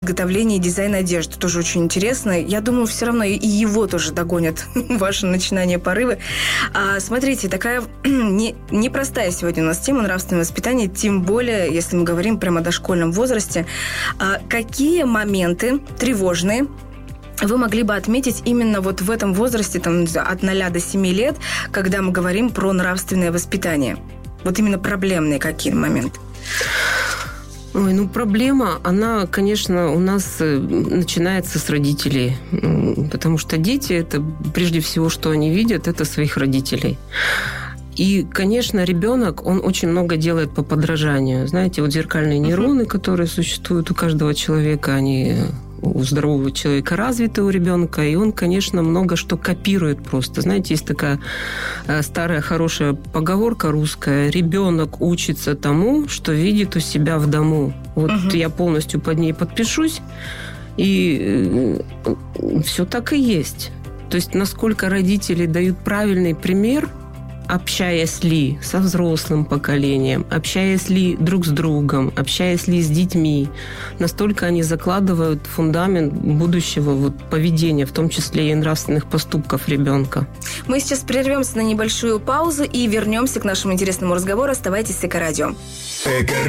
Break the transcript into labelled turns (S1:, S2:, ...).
S1: изготовления и дизайна одежды. Тоже очень интересно. Я думаю, все равно и его тоже догонят ваши начинания, порывы. Смотрите, такая непростая сегодня у нас тема нравственное воспитание, тем более, если мы говорим прямо о дошкольном возрасте. Какие моменты тревожные вы могли бы отметить именно вот в этом возрасте, там, от 0 до 7 лет, когда мы говорим про нравственное воспитание? Вот именно проблемные какие моменты?
S2: Ой, проблема, она, конечно, у нас начинается с родителей. Потому что дети, это прежде всего, что они видят, это своих родителей. И, конечно, ребенок, он очень много делает по подражанию. Знаете, вот зеркальные нейроны, которые существуют у каждого человека, они у здорового человека развиты, у ребенка, и он, конечно, много что копирует просто. Знаете, есть такая старая хорошая поговорка русская: ребенок учится тому, что видит у себя в дому. Вот я полностью под ней подпишусь, и все так и есть. То есть, насколько родители дают правильный пример, общаясь ли со взрослым поколением, общаясь ли друг с другом, общаясь ли с детьми, настолько они закладывают фундамент будущего поведения, в том числе и нравственных поступков ребенка.
S1: Мы сейчас прервемся на небольшую паузу и вернемся к нашему интересному разговору. Оставайтесь с Эко-радио.
S3: Эко-радио.